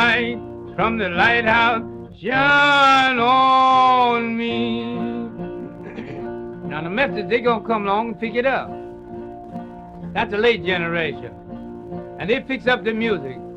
light from the lighthouse shine on me. Now the Methodists, they gonna come along and pick it up. That's a late generation. And they fix up the music.